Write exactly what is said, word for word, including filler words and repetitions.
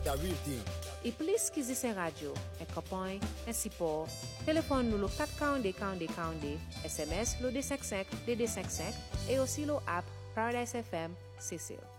The real thing. E plis ki zise radio, e kopon, e sipor, telefon nou lo kat kaunde kaunde kaunde, S M S lo deux cinq cinq deux deux cinq cinq, e osi lo app Paradise F M, Cecil.